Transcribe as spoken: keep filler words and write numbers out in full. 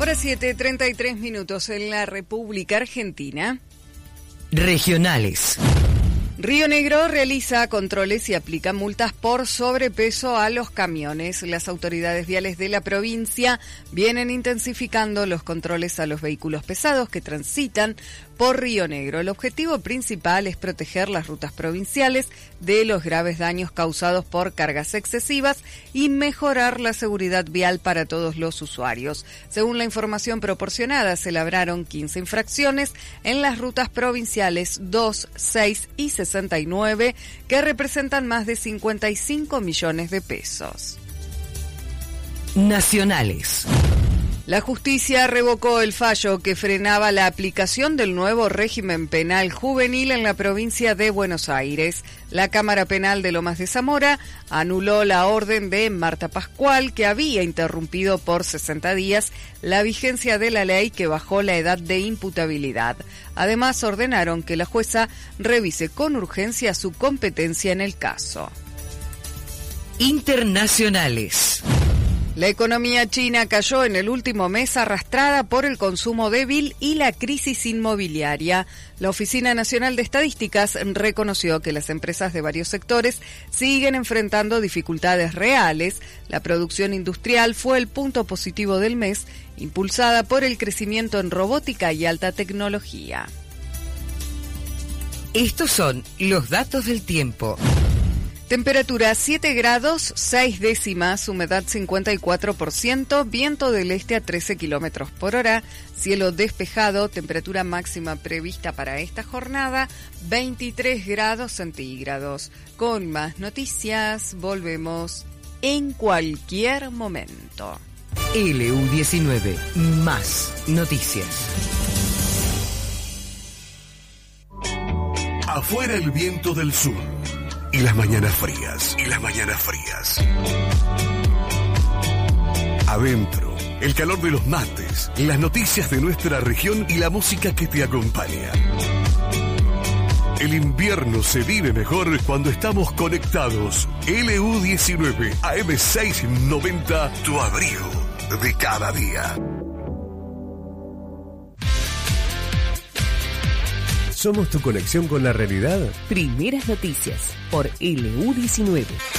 Hora siete, treinta y tres minutos en la República Argentina. Regionales. Río Negro realiza controles y aplica multas por sobrepeso a los camiones. Las autoridades viales de la provincia vienen intensificando los controles a los vehículos pesados que transitan por Río Negro. El objetivo principal es proteger las rutas provinciales de los graves daños causados por cargas excesivas y mejorar la seguridad vial para todos los usuarios. Según la información proporcionada, se labraron quince infracciones en las rutas provinciales dos, seis y sesenta y nueve, que representan más de cincuenta y cinco millones de pesos. Nacionales. La justicia revocó el fallo que frenaba la aplicación del nuevo régimen penal juvenil en la provincia de Buenos Aires. La Cámara Penal de Lomas de Zamora anuló la orden de Marta Pascual, que había interrumpido por sesenta días la vigencia de la ley que bajó la edad de imputabilidad. Además, ordenaron que la jueza revise con urgencia su competencia en el caso. Internacionales. La economía china cayó en el último mes arrastrada por el consumo débil y la crisis inmobiliaria. La Oficina Nacional de Estadísticas reconoció que las empresas de varios sectores siguen enfrentando dificultades reales. La producción industrial fue el punto positivo del mes, impulsada por el crecimiento en robótica y alta tecnología. Estos son los datos del tiempo. Temperatura siete grados, seis décimas, humedad cincuenta y cuatro por ciento, viento del este a trece kilómetros por hora, cielo despejado, temperatura máxima prevista para esta jornada, veintitrés grados centígrados. Con más noticias, volvemos en cualquier momento. L U diecinueve, más noticias. Afuera el viento del sur. Y las mañanas frías, y las mañanas frías. Adentro, el calor de los mates, las noticias de nuestra región y la música que te acompaña. El invierno se vive mejor cuando estamos conectados. L U diecinueve, A M seiscientos noventa, tu abrigo de cada día. ¿Somos tu conexión con la realidad? Primeras noticias por L U diecinueve.